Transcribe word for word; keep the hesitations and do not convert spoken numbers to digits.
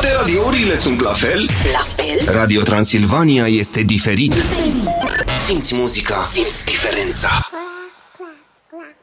Toate radiourile sunt la fel? La fel? Radio Transilvania este diferit. Simți muzica, simți diferența.